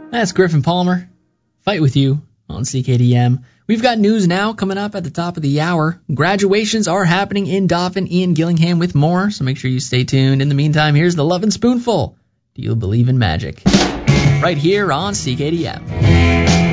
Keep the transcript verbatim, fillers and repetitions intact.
That's Griffin Palmer. Fight With You on C K D M. We've got news now coming up at the top of the hour. Graduations are happening in Dauphin, Ian Gillingham with more, so make sure you stay tuned. In the meantime, here's the Lovin' Spoonful. Do you believe in magic? Right here on C K D M.